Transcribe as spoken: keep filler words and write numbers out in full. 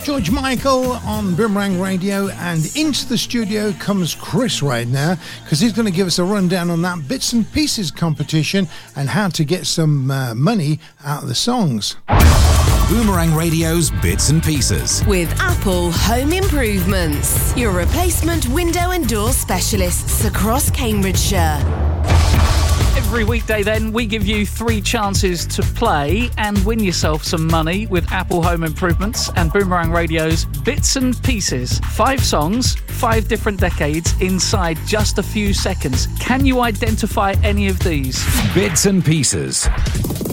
George Michael on Boomerang Radio, and into the studio comes Chris right now, because he's going to give us a rundown on that Bits and Pieces competition and how to get some uh, money out of the songs. Boomerang Radio's Bits and Pieces with Apple Home Improvements, your replacement window and door specialists across Cambridgeshire. Every weekday then, we give you three chances to play and win yourself some money with Apple Home Improvements and Boomerang Radio's Bits and Pieces. Five songs, five different decades inside just a few seconds. Can you identify any of these? Bits and Pieces.